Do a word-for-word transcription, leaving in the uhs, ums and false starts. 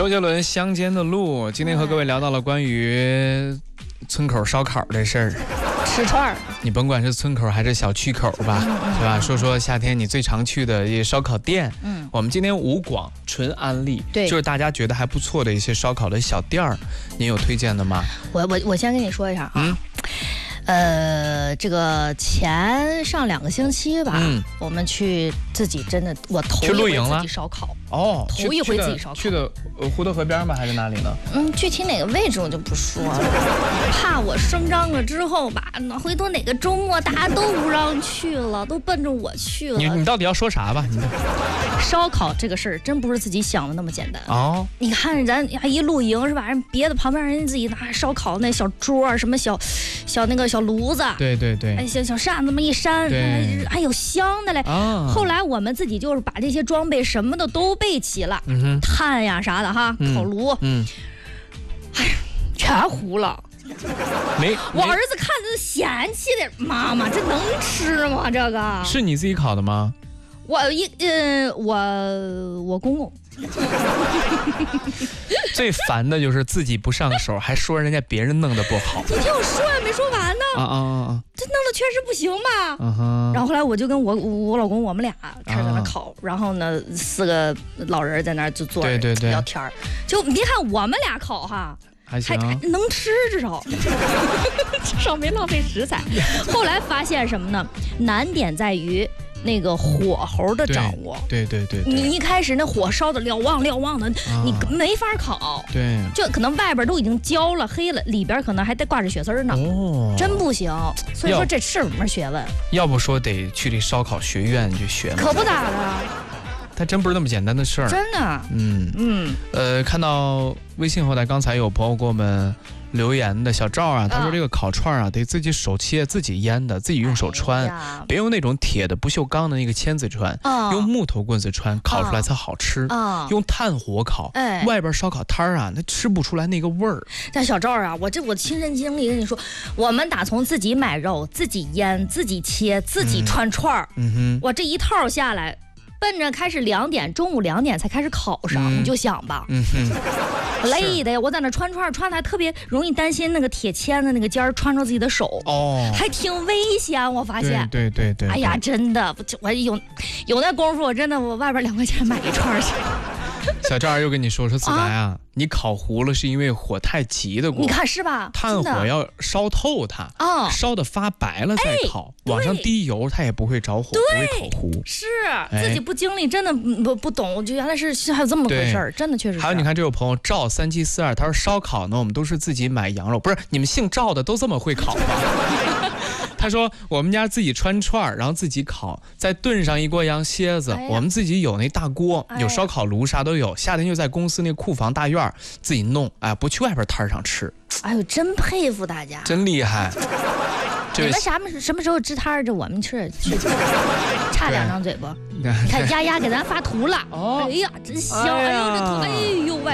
周杰伦《乡间的路》，今天和各位聊到了关于村口烧烤的事儿。 吃串儿， 你甭管是村口还是小区口吧，嗯嗯、是吧？说说夏天你最常去的一些烧烤店。嗯，我们今天无广纯安利， 对， 就是大家觉得还不错的一些烧烤的小店儿，你有推荐的吗？ 我我我先跟你说一下啊。嗯呃，这个前上两个星期吧，嗯、我们去自己真的，我头一回自己烧烤哦， 头一回自己烧烤， 去的呃胡德河边吗？还是哪里呢？ 嗯，具体哪个位置我就不说了，怕我声张了之后吧，那回头哪个周末大家都不让去了，都奔着我去了。 你你到底要说啥吧？你烧烤这个事儿真不是自己想的那么简单哦。 你看咱一露营是吧？人别的旁边人自己拿烧烤那小桌什么小小那个小炉子， 对对对， 哎小小扇子么一扇，还有香的嘞。哦、后来我们自己就是把这些装备什么的都备齐了，嗯哼，炭呀啥的哈，烤炉，嗯，哎，全糊了。 没， 我儿子看着嫌弃的，妈妈这能吃吗？这个是你自己烤的吗？ 我一呃，我我公公最烦的就是自己不上手，还说人家别人弄得不好。 你听我说呀，没说完呢。 啊啊啊！ 这弄得确实不行吧？ 嗯哼。 然后后来我就跟我我老公我们俩开始在那烤，啊、然后呢四个老人在那就坐着聊天儿。就你别看我们俩烤哈。 还行， 还能吃，至少至少没浪费食材。后来发现什么呢？难点在于那个火候的掌握。 对对 对, 对, 对， 你一开始那火烧的瞭望瞭望的，啊、你没法烤。 对， 就可能外边都已经焦了黑了，里边可能还得挂着血丝呢。哦，真不行。所以说这是门学问。 要不说得去这烧烤学院去学。 可不咋的。 它真不是那么简单的事儿， 真的。 嗯嗯，呃，看到微信后台刚才有朋友给我们留言的小赵啊，他说这个烤串啊得自己手切、自己腌的，自己用手穿，哎、别用那种铁的不锈钢的那个签子穿，哦、用木头棍子穿，烤出来才好吃。哦、用炭火烤，哎、外边烧烤摊儿啊，那吃不出来那个味儿。 但小赵啊，我这我亲身经历跟你说，我们打从自己买肉、自己腌、自己切、自己穿串儿，嗯哼，我这一套下来。奔着开始两点，中午两点才开始烤上，嗯、你就想吧，嗯哼，累的呀！我在那穿串穿的还特别容易担心那个铁签的那个尖儿穿着自己的手，哦，还挺危险。我发现， 对对 对, 对， 哎呀，真的，我有有那功夫，我真的我外边两块钱买一串去。 小赵又跟你说说子白啊，你烤糊了是因为火太急的过， 你看是吧？ 炭火要烧透它，啊、哦，烧得发白了再烤，哎、往上滴油它也不会着火，不会烤糊。 是、哎、自己不经历，真的不不懂，就原来是还有这么回事儿，真的确实是。 还有你看，这有朋友赵三七四二，他说烧烤呢，我们都是自己买羊肉，不是你们姓赵的都这么会烤吗？他说我们家自己穿串，然后自己烤，再炖上一锅羊蝎子。哎、我们自己有那大锅，有烧烤炉，啥都有。夏天就在公司那库房大院自己弄，哎，不去外边摊上吃。 哎呦，真佩服大家， 真厉害。 你们啥什么时候支摊着？我们吃去，差两张嘴不？你看丫丫给咱发图了。哦，哎呀，真香！哎呦，这图，哎呦喂。